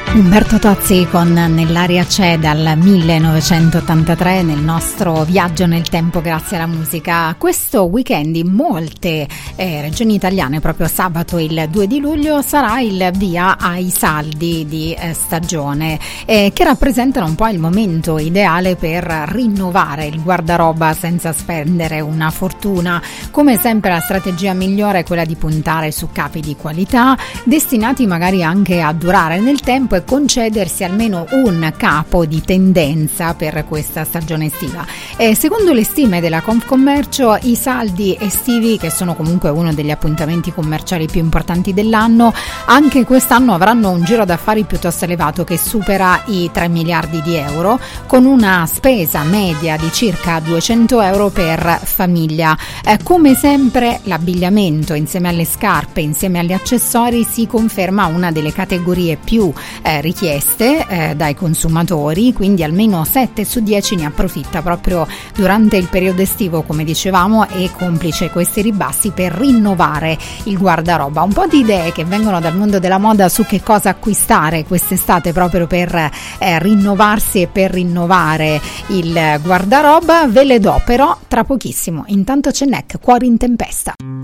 Umberto Tozzi con Nell'aria c'è dal 1983 nel nostro viaggio nel tempo grazie alla musica. Questo weekend in molte regioni italiane, proprio sabato il 2 di luglio, sarà il via ai saldi di stagione che rappresentano un po' il momento ideale per rinnovare il guardaroba senza spendere una fortuna. Come sempre la strategia migliore è quella di puntare su capi di qualità, destinati magari anche a durare nel tempo e concedersi almeno un capo di tendenza per questa stagione estiva. Secondo le stime della Confcommercio, i saldi estivi, che sono comunque uno degli appuntamenti commerciali più importanti dell'anno, anche quest'anno avranno un giro d'affari piuttosto elevato che supera i 3 miliardi di euro, con una spesa media di circa 200 euro per famiglia. Come sempre l'abbigliamento insieme alle scarpe, insieme agli accessori, si conferma una delle categorie più richieste dai consumatori, quindi almeno 7 su 10 ne approfitta proprio durante il periodo estivo, come dicevamo, e complice questi ribassi per rinnovare il guardaroba. Un po' di idee che vengono dal mondo della moda su che cosa acquistare quest'estate proprio per rinnovarsi e per rinnovare il guardaroba ve le do però tra pochissimo. Intanto c'è Neck, Cuori in tempesta.